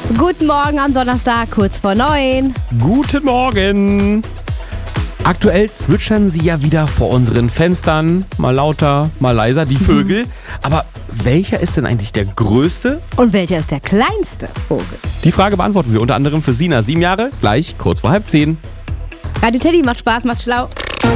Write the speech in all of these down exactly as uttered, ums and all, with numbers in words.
Guten Morgen am Donnerstag, kurz vor neun. Guten Morgen. Aktuell zwitschern sie ja wieder vor unseren Fenstern. Mal lauter, mal leiser, die Vögel. Aber welcher ist denn eigentlich der größte? Und welcher ist der kleinste Vogel? Die Frage beantworten wir unter anderem für Sina, sieben Jahre, gleich kurz vor halb zehn. Radio Teddy macht Spaß, macht schlau.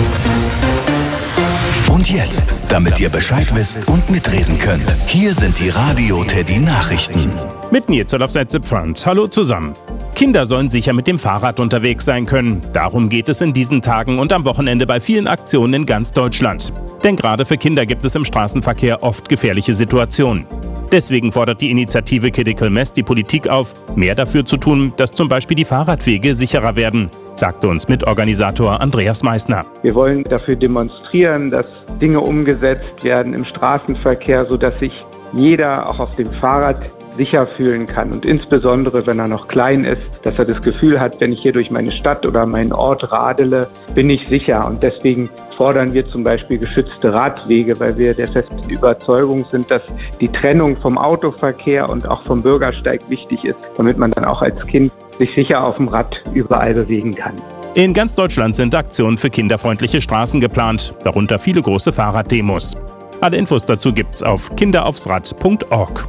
Und jetzt, damit ihr Bescheid wisst und mitreden könnt, hier sind die Radio Teddy Nachrichten. Mit Nils auf Setzepfand. Hallo zusammen. Kinder sollen sicher mit dem Fahrrad unterwegs sein können. Darum geht es in diesen Tagen und am Wochenende bei vielen Aktionen in ganz Deutschland. Denn gerade für Kinder gibt es im Straßenverkehr oft gefährliche Situationen. Deswegen fordert die Initiative Critical Mass die Politik auf, mehr dafür zu tun, dass zum Beispiel die Fahrradwege sicherer werden, sagte uns Mitorganisator Andreas Meissner. Wir wollen dafür demonstrieren, dass Dinge umgesetzt werden im Straßenverkehr, sodass sich jeder auch auf dem Fahrrad sicher fühlen kann und insbesondere, wenn er noch klein ist, dass er das Gefühl hat, wenn ich hier durch meine Stadt oder meinen Ort radele, bin ich sicher. Und deswegen fordern wir zum Beispiel geschützte Radwege, weil wir der festen Überzeugung sind, dass die Trennung vom Autoverkehr und auch vom Bürgersteig wichtig ist, damit man dann auch als Kind sich sicher auf dem Rad überall bewegen kann. In ganz Deutschland sind Aktionen für kinderfreundliche Straßen geplant, darunter viele große Fahrraddemos. Alle Infos dazu gibt's auf kinderaufsrad punkt org.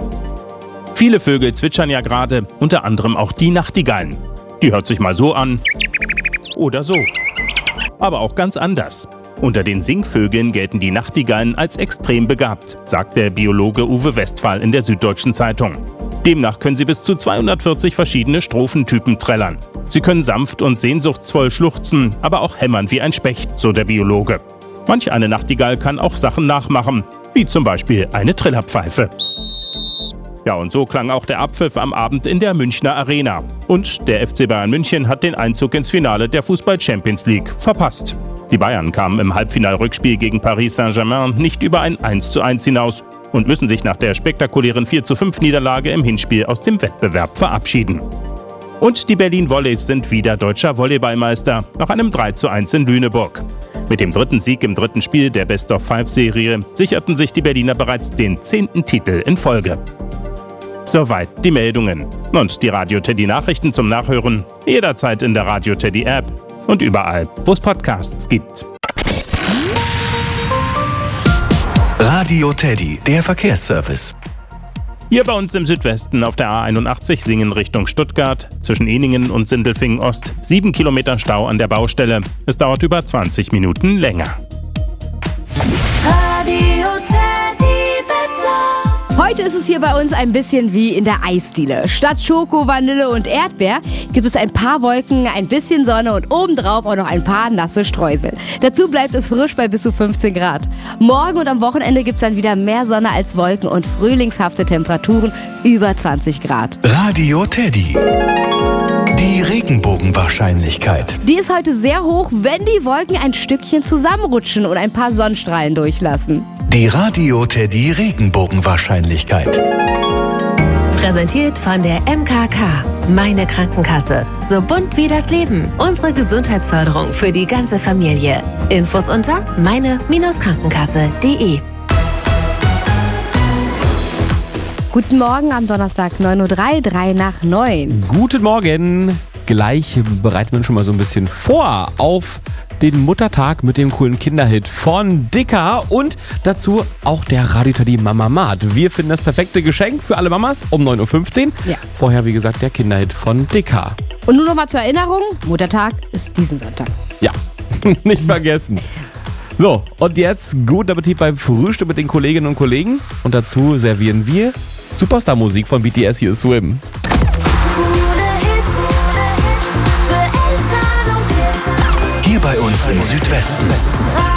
Viele Vögel zwitschern ja gerade, unter anderem auch die Nachtigallen. Die hört sich mal so an oder so, aber auch ganz anders. Unter den Singvögeln gelten die Nachtigallen als extrem begabt, sagt der Biologe Uwe Westphal in der Süddeutschen Zeitung. Demnach können sie bis zu zweihundertvierzig verschiedene Strophentypen trällern. Sie können sanft und sehnsuchtsvoll schluchzen, aber auch hämmern wie ein Specht, so der Biologe. Manch eine Nachtigall kann auch Sachen nachmachen, wie zum Beispiel eine Trillerpfeife. Ja, und so klang auch der Abpfiff am Abend in der Münchner Arena. Und der F C Bayern München hat den Einzug ins Finale der Fußball-Champions League verpasst. Die Bayern kamen im Halbfinalrückspiel gegen Paris Saint-Germain nicht über ein eins zu eins hinaus und müssen sich nach der spektakulären vier zu fünf Niederlage im Hinspiel aus dem Wettbewerb verabschieden. Und die Berlin Volleys sind wieder deutscher Volleyballmeister nach einem drei zu eins in Lüneburg. Mit dem dritten Sieg im dritten Spiel der Best-of-Five-Serie sicherten sich die Berliner bereits den zehnten Titel in Folge. Soweit die Meldungen. Und die Radio Teddy Nachrichten zum Nachhören jederzeit in der Radio Teddy App und überall, wo es Podcasts gibt. Radio Teddy, der Verkehrsservice. Hier bei uns im Südwesten auf der A einundachtzig Singen Richtung Stuttgart, zwischen Eningen und Sindelfingen Ost, sieben Kilometer Stau an der Baustelle. Es dauert über zwanzig Minuten länger. Radio Teddy Wetter. Heute ist es hier bei uns ein bisschen wie in der Eisdiele. Statt Schoko, Vanille und Erdbeer gibt es ein paar Wolken, ein bisschen Sonne und obendrauf auch noch ein paar nasse Streusel. Dazu bleibt es frisch bei bis zu fünfzehn Grad. Morgen und am Wochenende gibt es dann wieder mehr Sonne als Wolken und frühlingshafte Temperaturen über zwanzig Grad. Radio Teddy. Die Regenbogenwahrscheinlichkeit. Die ist heute sehr hoch, wenn die Wolken ein Stückchen zusammenrutschen und ein paar Sonnenstrahlen durchlassen. Die Radio Teddy Regenbogenwahrscheinlichkeit. Präsentiert von der M K K. Meine Krankenkasse. So bunt wie das Leben. Unsere Gesundheitsförderung für die ganze Familie. Infos unter meine Krankenkasse punkt de. Guten Morgen am Donnerstag, neun Uhr drei, drei nach neun. Guten Morgen. Gleich bereiten wir uns schon mal so ein bisschen vor auf den Muttertag mit dem coolen Kinderhit von Dicker und dazu auch der Radio Teddy Mama Mat. Wir finden das perfekte Geschenk für alle Mamas um neun Uhr fünfzehn. Ja. Vorher, wie gesagt, der Kinderhit von Dicker. Und nur noch mal zur Erinnerung, Muttertag ist diesen Sonntag. Ja, nicht vergessen. So, und jetzt guten Appetit beim Frühstück mit den Kolleginnen und Kollegen. Und dazu servieren wir Superstar-Musik von B T S, hier ist Swim. Hier bei uns im Südwesten.